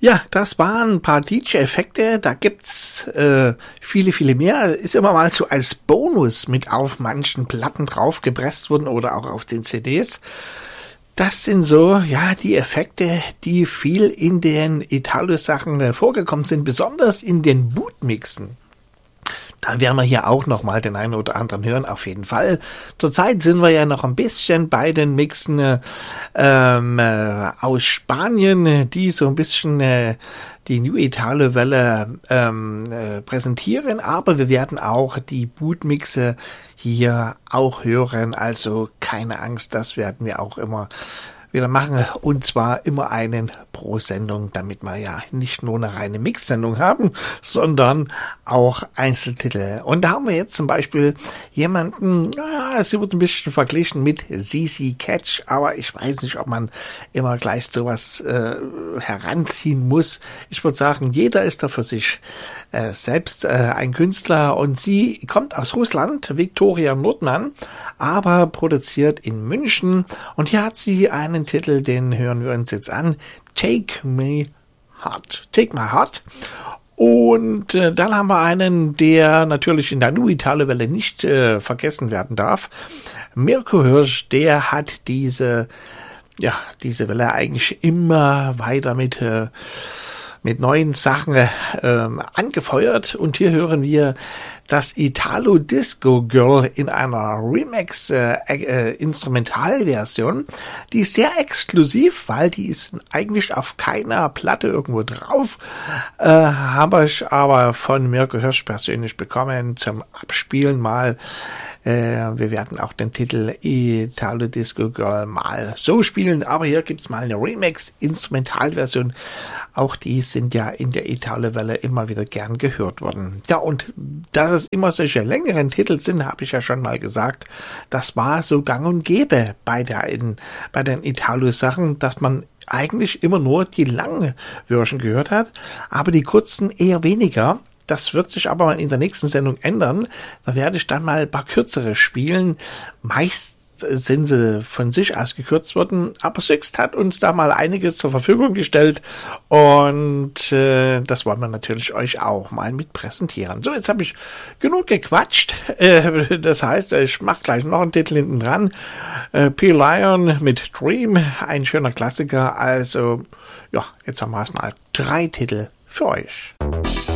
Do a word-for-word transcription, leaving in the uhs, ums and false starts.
Ja, das waren ein paar D J-Effekte. Da gibt's äh, viele, viele mehr. Ist immer mal so als Bonus mit auf manchen Platten draufgepresst worden oder auch auf den C Ds. Das sind so, ja, die Effekte, die viel in den Italo-Sachen äh, vorgekommen sind, besonders in den Bootmixen. Da werden wir hier auch noch mal den einen oder anderen hören, auf jeden Fall. Zurzeit sind wir ja noch ein bisschen bei den Mixen ähm, äh, aus Spanien, die so ein bisschen äh, die New Italo-Welle ähm, äh, präsentieren, aber wir werden auch die Bootmixe hier auch hören, also keine Angst, das werden wir auch immer wieder machen, und zwar immer einen pro Sendung, damit wir ja nicht nur eine reine Mix-Sendung haben, sondern auch Einzeltitel. Und da haben wir jetzt zum Beispiel jemanden, ja, es wird ein bisschen verglichen mit C C Catch, aber ich weiß nicht, ob man immer gleich sowas äh, heranziehen muss. Ich würde sagen, jeder ist da für sich äh, selbst äh, ein Künstler, und sie kommt aus Russland, Viktoria Nordmann, aber produziert in München, und hier hat sie einen Titel, den hören wir uns jetzt an. Take Me Heart. Take My Heart. Und äh, dann haben wir einen, der natürlich in der New Italo-Welle nicht äh, vergessen werden darf. Mirko Hirsch, der hat diese, ja, diese Welle eigentlich immer weiter mit äh, mit neuen Sachen äh, angefeuert, und hier hören wir das Italo Disco Girl in einer Remix äh, äh, Instrumentalversion. Die ist sehr exklusiv, weil die ist eigentlich auf keiner Platte irgendwo drauf. Äh, habe ich aber von Mirko Hirsch persönlich bekommen zum Abspielen mal. Äh, wir werden auch den Titel Italo Disco Girl mal so spielen, aber hier gibt's mal eine Remix-Instrumentalversion. Auch die sind ja in der Italo-Welle immer wieder gern gehört worden. Ja, und dass es immer solche längeren Titel sind, habe ich ja schon mal gesagt. Das war so gang und gäbe bei der in, bei den Italo-Sachen, dass man eigentlich immer nur die langen Version gehört hat, aber die kurzen eher weniger. Das wird sich aber in der nächsten Sendung ändern. Da werde ich dann mal ein paar kürzere spielen. Meist sind sie von sich aus gekürzt worden, aber Sixt hat uns da mal einiges zur Verfügung gestellt, und äh, das wollen wir natürlich euch auch mal mit präsentieren. So, jetzt habe ich genug gequatscht. Äh, das heißt, ich mache gleich noch einen Titel hinten dran. Äh, P-Lion mit Dream, ein schöner Klassiker. Also, ja, jetzt haben wir erstmal drei Titel für euch.